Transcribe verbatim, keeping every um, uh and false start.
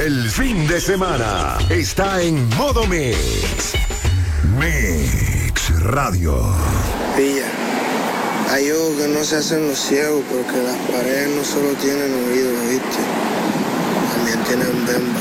El fin de semana está en modo Mix. Mix Radio. Pilla, hay ojos que no se hacen los ciegos porque las paredes no solo tienen oídos, ¿viste? También tienen bemba.